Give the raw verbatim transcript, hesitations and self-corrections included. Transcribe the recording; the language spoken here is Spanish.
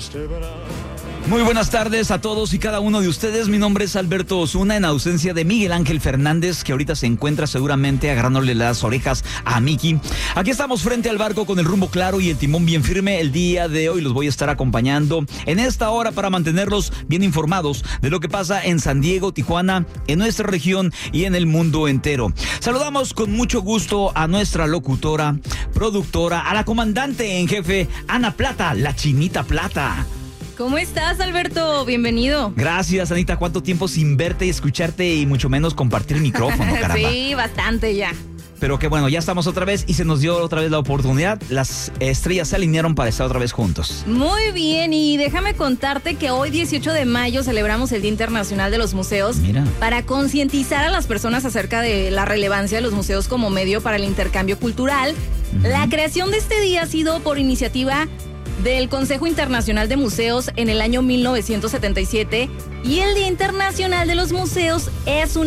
Muy buenas tardes a todos y cada uno de ustedes. Mi nombre es Alberto Osuna, en ausencia de Miguel Ángel Fernández, que ahorita se encuentra seguramente agarrándole las orejas a Miki. Aquí estamos frente al barco con el rumbo claro y el timón bien firme. El día de hoy los voy a estar acompañando en esta hora para mantenerlos bien informados de lo que pasa en San Diego, Tijuana, en nuestra región y en el mundo entero. Saludamos con mucho gusto a nuestra locutora, productora, a la comandante en jefe, Ana Plata, la Chinita Plata. ¿Cómo estás, Alberto? Bienvenido. Gracias, Anita. ¿Cuánto tiempo sin verte y escucharte y mucho menos compartir micrófono, caramba? Sí, bastante ya. Pero que bueno, ya estamos otra vez y se nos dio otra vez la oportunidad. Las estrellas se alinearon para estar otra vez juntos. Muy bien, y déjame contarte que hoy, dieciocho de mayo, celebramos el Día Internacional de los Museos. Mira. Para concientizar a las personas acerca de la relevancia de los museos como medio para el intercambio cultural. Uh-huh. La creación de este día ha sido por iniciativa del Consejo Internacional de Museos en el año mil novecientos setenta y siete, y el Día Internacional de los Museos es una